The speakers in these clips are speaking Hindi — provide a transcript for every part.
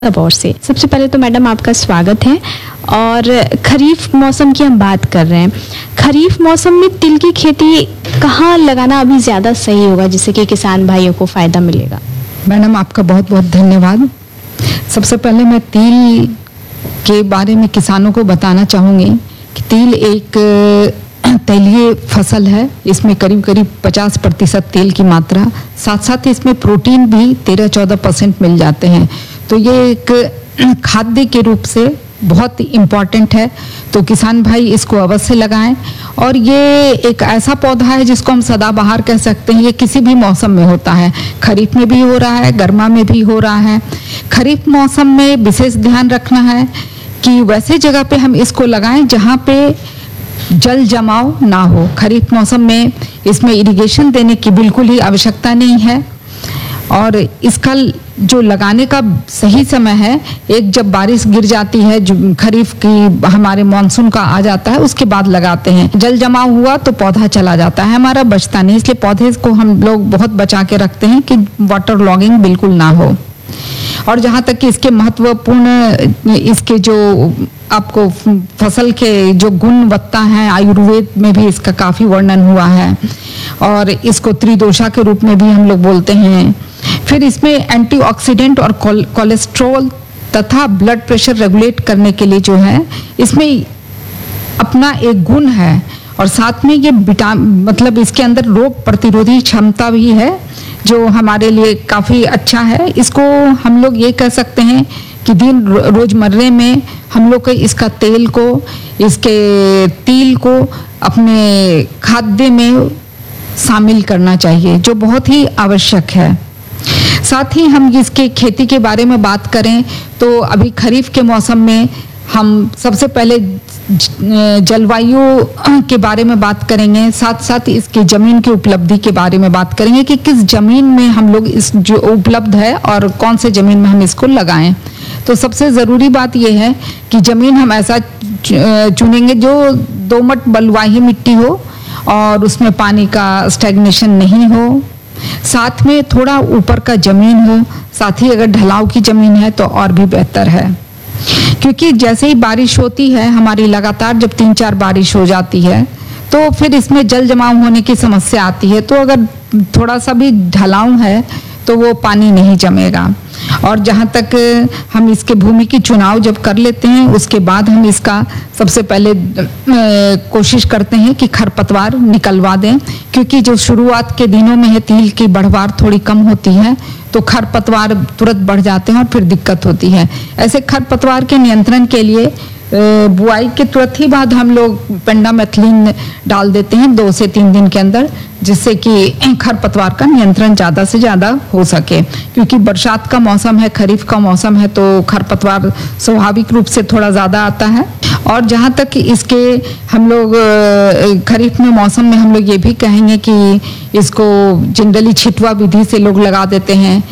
अबोर से। सबसे पहले तो मैडम आपका स्वागत है। और खरीफ मौसम की हम बात कर रहे हैं। खरीफ मौसम में तिल की खेती कहाँ लगाना अभी ज़्यादा सही होगा जिससे कि किसान भाइयों को फ़ायदा मिलेगा? मैडम आपका बहुत बहुत धन्यवाद। सबसे पहले मैं तिल के बारे में किसानों को बताना चाहूँगी कि तिल एक तेलीय फसल है। इसमें करीब करीब 50% तेल की मात्रा, साथ साथ इसमें प्रोटीन भी 13-14% मिल जाते हैं। तो ये एक खाद्य के रूप से बहुत इम्पॉर्टेंट है, तो किसान भाई इसको अवश्य लगाएं। और ये एक ऐसा पौधा है जिसको हम सदाबहार कह सकते हैं। ये किसी भी मौसम में होता है, खरीफ में भी हो रहा है, गर्मा में भी हो रहा है। खरीफ मौसम में विशेष ध्यान रखना है कि वैसे जगह पे हम इसको लगाएं जहाँ पे जल जमाव ना हो। खरीफ मौसम में इसमें इरिगेशन देने की बिल्कुल ही आवश्यकता नहीं है। और इसका जो लगाने का सही समय है, एक जब बारिश गिर जाती है, जो खरीफ की हमारे मानसून का आ जाता है, उसके बाद लगाते हैं। जल जमाव हुआ तो पौधा चला जाता है, हमारा बचता नहीं। इसलिए पौधे को हम लोग बहुत बचा के रखते हैं कि वाटर लॉगिंग बिल्कुल ना हो। और जहाँ तक कि इसके महत्वपूर्ण इसके जो आपको फसल के जो गुणवत्ता है, आयुर्वेद में भी इसका काफ़ी वर्णन हुआ है और इसको त्रिदोषा के रूप में भी हम लोग बोलते हैं। फिर इसमें एंटीऑक्सीडेंट और कोलेस्ट्रॉल तथा ब्लड प्रेशर रेगुलेट करने के लिए जो है इसमें अपना एक गुण है। और साथ में ये मतलब इसके अंदर रोग प्रतिरोधी क्षमता भी है जो हमारे लिए काफ़ी अच्छा है। इसको हम लोग ये कह सकते हैं कि दिन रोजमर्रे में हम लोग को इसका तेल को, इसके तिल को अपने खाद्य में शामिल करना चाहिए, जो बहुत ही आवश्यक है। साथ ही हम इसके खेती के बारे में बात करें तो अभी खरीफ के मौसम में हम सबसे पहले जलवायु के बारे में बात करेंगे, साथ साथ इसकी ज़मीन की उपलब्धि के बारे में बात करेंगे कि किस ज़मीन में हम लोग इस जो उपलब्ध है और कौन से ज़मीन में हम इसको लगाएं। तो सबसे ज़रूरी बात यह है कि ज़मीन हम ऐसा चुनेंगे जो दोमट बलुआही मिट्टी हो और उसमें पानी का स्टैग्नेशन नहीं हो, साथ में थोड़ा ऊपर का ज़मीन हो, साथ ही अगर ढलाव की ज़मीन है तो और भी बेहतर है। क्योंकि जैसे ही बारिश होती है हमारी, लगातार जब 3-4 बारिश हो जाती है तो फिर इसमें जल जमाव होने की समस्या आती है। तो अगर थोड़ा सा भी ढलाव है तो वो पानी नहीं जमेगा। और जहाँ तक हम इसके भूमि की चुनाव जब कर लेते हैं उसके बाद हम इसका सबसे पहले कोशिश करते हैं कि खरपतवार निकलवा दें, क्योंकि जो शुरुआत के दिनों में है तिल की बढ़वार थोड़ी कम होती है तो खरपतवार तुरंत बढ़ जाते हैं और फिर दिक्कत होती है। ऐसे खरपतवार के नियंत्रण के लिए बुआई के तुरंत ही बाद हम लोग पेंडामेथिलिन डाल देते हैं 2 से 3 दिन के अंदर, जिससे कि खरपतवार का नियंत्रण ज़्यादा से ज़्यादा हो सके। क्योंकि बरसात का मौसम है, खरीफ का मौसम है, तो खरपतवार स्वाभाविक रूप से थोड़ा ज़्यादा आता है। और जहाँ तक इसके हम लोग खरीफ में मौसम में हम लोग ये भी कहेंगे कि इसको जनरली छिटवा विधि से लोग लगा देते हैं,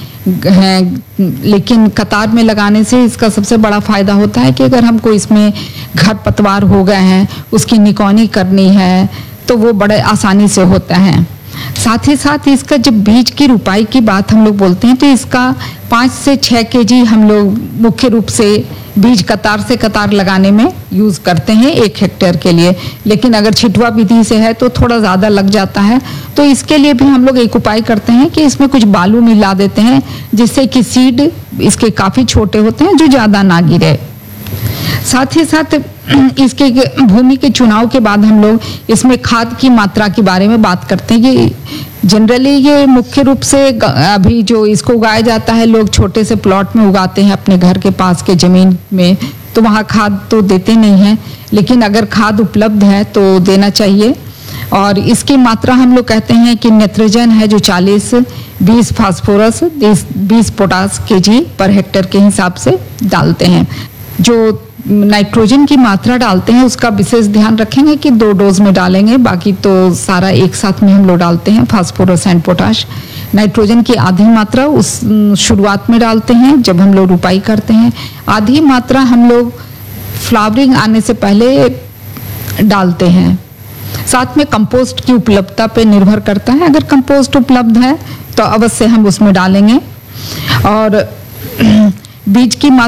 लेकिन कतार में लगाने से इसका सबसे बड़ा फायदा होता है कि अगर हमको इसमें खरपतवार हो गए हैं, उसकी निकौनी करनी है तो वो बड़े आसानी से होता है। साथ ही साथ इसका जब बीज की रुपाई की बात हम लोग बोलते हैं तो इसका 5 से 6 kg हम लोग मुख्य रूप से बीज कतार से कतार लगाने में यूज़ करते हैं 1 हेक्टेयर के लिए। लेकिन अगर छिटवा विधि से है तो थोड़ा ज़्यादा लग जाता है। तो इसके लिए भी हम लोग एक उपाय करते हैं कि इसमें कुछ बालू मिला देते हैं, जिससे कि सीड इसके काफ़ी छोटे होते हैं जो ज़्यादा ना गिरे। साथ ही साथ इसके भूमि के चुनाव के बाद हम लोग इसमें खाद की मात्रा के बारे में बात करते हैं कि जनरली ये मुख्य रूप से अभी जो इसको उगाया जाता है, लोग छोटे से प्लॉट में उगाते हैं अपने घर के पास के ज़मीन में, तो वहाँ खाद तो देते नहीं हैं, लेकिन अगर खाद उपलब्ध है तो देना चाहिए। और इसकी मात्रा हम लोग कहते हैं कि नाइट्रोजन है जो 40, 20 phosphorus, 20 potash kg per hectare के हिसाब से डालते हैं। जो नाइट्रोजन की मात्रा डालते हैं उसका विशेष ध्यान रखेंगे कि 2 डोज में डालेंगे, बाकी तो सारा एक साथ में हम लोग डालते हैं, फास्फोरस एंड पोटाश। नाइट्रोजन की आधी मात्रा उस शुरुआत में डालते हैं जब हम लोग रुपाई करते हैं, आधी मात्रा हम लोग फ्लावरिंग आने से पहले डालते हैं। साथ में कंपोस्ट की उपलब्धता पे निर्भर करता है, अगर कंपोस्ट उपलब्ध है तो अवश्य हम उसमें डालेंगे। और बीज की